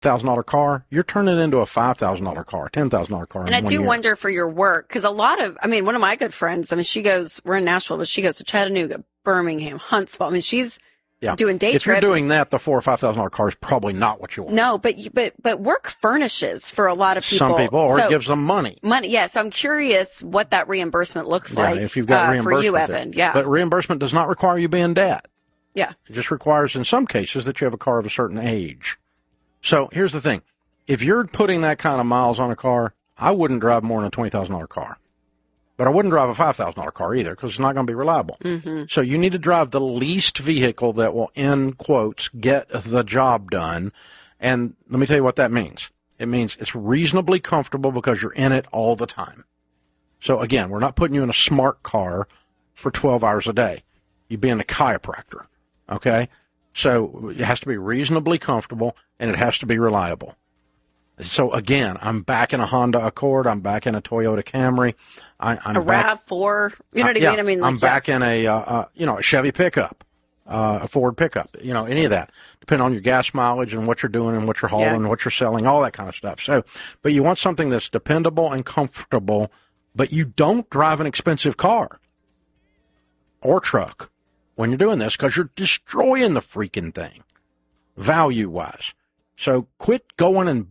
$8,000 car, you're turning it into a $5,000 car, $10,000 car. And I do wonder for your work, because one of my good friends, we're in Nashville, but she goes to Chattanooga, Birmingham, Huntsville. I mean, she's doing day trips. If you're doing that, the $4,000 or $5,000 car is probably not what you want. No, but work furnishes for a lot of people. Some people, or it gives them money. Money, yeah. So I'm curious what that reimbursement looks like. If you've got reimbursement for you, Evan. Yeah. But reimbursement does not require you be in debt. Yeah. It just requires, in some cases, that you have a car of a certain age. So here's the thing. If you're putting that kind of miles on a car, I wouldn't drive more than a $20,000 car. But I wouldn't drive a $5,000 car either because it's not going to be reliable. Mm-hmm. So you need to drive the least vehicle that will, in quotes, get the job done. And let me tell you what that means. It means it's reasonably comfortable because you're in it all the time. So, again, we're not putting you in a smart car for 12 hours a day. You'd be in a chiropractor, okay? So it has to be reasonably comfortable, and it has to be reliable. So, again, I'm back in a Honda Accord. I'm back in a Toyota Camry. I'm a RAV4. You know what I mean? I'm back in a Chevy pickup, a Ford pickup, any of that, depending on your gas mileage and what you're doing and what you're hauling and what you're selling, all that kind of stuff. So, but you want something that's dependable and comfortable, but you don't drive an expensive car or truck when you're doing this because you're destroying the freaking thing value-wise. So quit going and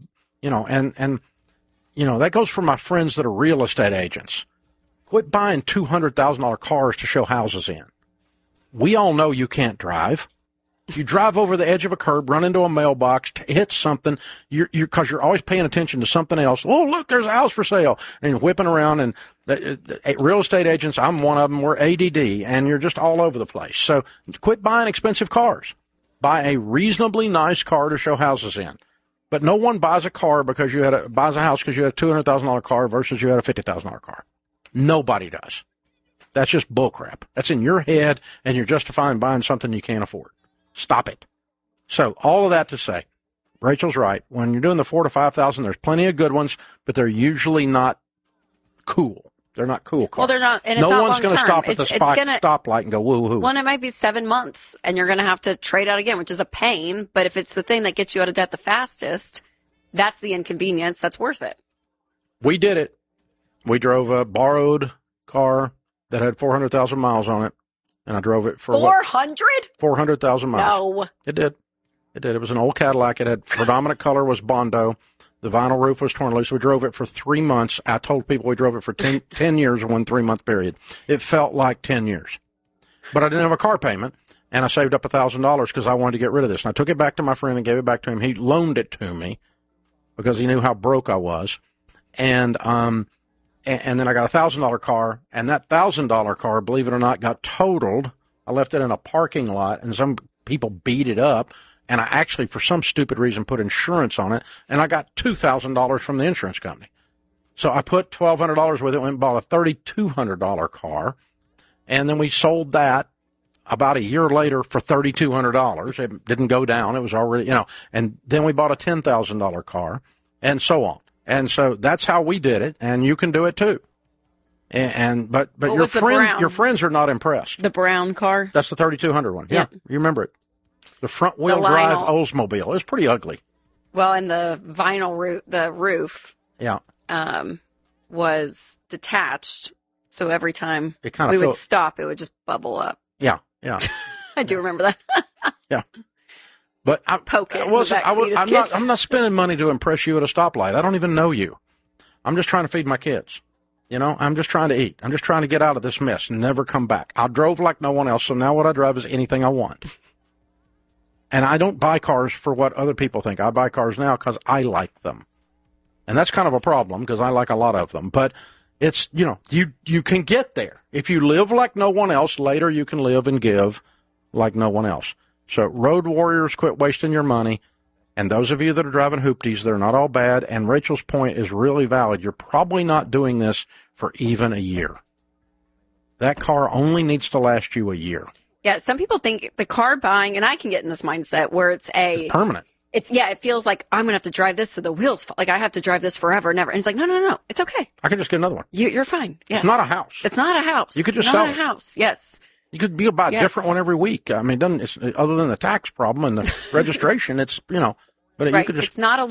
that goes for my friends that are real estate agents. Quit buying $200,000 cars to show houses in. We all know you can't drive. You drive over the edge of a curb, run into a mailbox, hit something, because you're always paying attention to something else. Oh, look, there's a house for sale. And you're whipping around, and real estate agents, I'm one of them, we're ADD, and you're just all over the place. So quit buying expensive cars. Buy a reasonably nice car to show houses in. But no one buys a car buys a house because you had a $200,000 car versus you had a $50,000 car. Nobody does. That's just bullcrap. That's in your head, and you're justifying buying something you can't afford. Stop it. So all of that to say, Rachel's right. When you're doing the $4,000 to $5,000, there's plenty of good ones, but they're usually not cool. They're not cool cars. Well, they're not, and it's not long-term. No one's going to stop at the stoplight and go woo-hoo. Well, it might be 7 months, and you're going to have to trade out again, which is a pain. But if it's the thing that gets you out of debt the fastest, that's the inconvenience. That's worth it. We did it. We drove a borrowed car that had 400,000 miles on it, and I drove it for 400? 400,000 miles. No. It did. It was an old Cadillac. It had predominant color was Bondo. The vinyl roof was torn loose. We drove it for 3 months. I told people we drove it for 10 years in 1 3-month period. It felt like 10 years. But I didn't have a car payment, and I saved up $1,000 because I wanted to get rid of this. And I took it back to my friend and gave it back to him. He loaned it to me because he knew how broke I was. And then I got a $1,000 car, and that $1,000 car, believe it or not, got totaled. I left it in a parking lot, and some people beat it up. And I actually, for some stupid reason, put insurance on it, and I got $2,000 from the insurance company. So I put $1,200 with it, went and bought a $3,200 car, and then we sold that about a year later for $3,200. It didn't go down. It was already, and then we bought a $10,000 car, and so on. And so that's how we did it, and you can do it too. But your friends are not impressed. The brown car? That's the 3,200 one. Yeah, you remember it. The front-wheel drive Oldsmobile. It was pretty ugly. Well, and the vinyl roof was detached, so every time we would stop, it would just bubble up. Yeah. I do remember that. Yeah. But I'm not spending money to impress you at a stoplight. I don't even know you. I'm just trying to feed my kids. I'm just trying to eat. I'm just trying to get out of this mess and never come back. I drove like no one else, so now what I drive is anything I want. And I don't buy cars for what other people think. I buy cars now because I like them. And that's kind of a problem because I like a lot of them. But it's, you can get there. If you live like no one else, later you can live and give like no one else. So road warriors, quit wasting your money. And those of you that are driving hoopties, they're not all bad. And Rachel's point is really valid. You're probably not doing this for even a year. That car only needs to last you a year. Yeah, some people think the car buying, and I can get in this mindset where it's permanent. It feels like I'm going to have to drive this to the wheels. Like I have to drive this forever and ever. And it's like, no. It's okay. I can just get another one. You're fine. Yes. It's not a house. It's not a house. You could just sell it. It's not a house. Yes. You could buy a different one every week. I mean, it's other than the tax problem and the registration, it's, But right. you could just It's not a